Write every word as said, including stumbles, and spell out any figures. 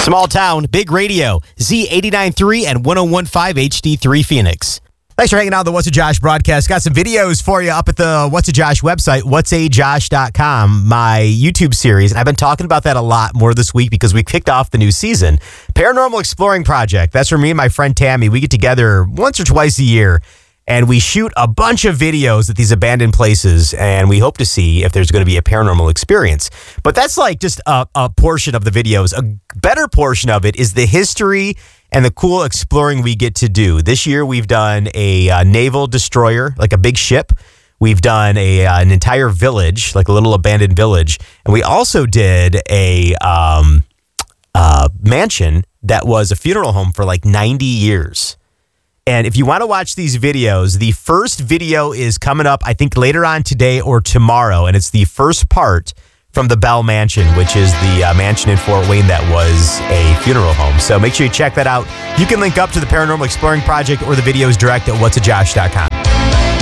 Small town, big radio, Z eighty-nine point three and one oh one point five H D three Phoenix. Thanks for hanging out on the What's a Josh broadcast. Got some videos for you up at the What's a Josh website, whats a josh dot com, my YouTube series. And I've been talking about that a lot more this week because we kicked off the new season. Paranormal Exploring Project. That's where me and my friend Tammy, we get together once or twice a year and we shoot a bunch of videos at these abandoned places, and we hope to see if there's going to be a paranormal experience. But that's like just a, a portion of the videos. A better portion of it is the history and the cool exploring we get to do. This year, we've done a uh, naval destroyer, like a big ship. We've done a uh, an entire village, like a little abandoned village. And we also did a um, uh, mansion that was a funeral home for like ninety years. And if you want to watch these videos, the first video is coming up, I think, later on today or tomorrow. And it's the first part from the Bell Mansion, which is the uh, mansion in Fort Wayne that was a funeral home. So make sure you check that out. You can link up to the Paranormal Exploring Project or the videos direct at whats a josh dot com.